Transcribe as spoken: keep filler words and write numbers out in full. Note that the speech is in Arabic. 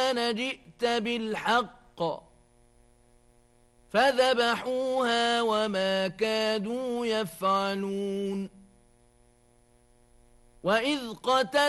القرآن جئت بالحق فذبحوها وما كادوا يفعلون وإذ قتل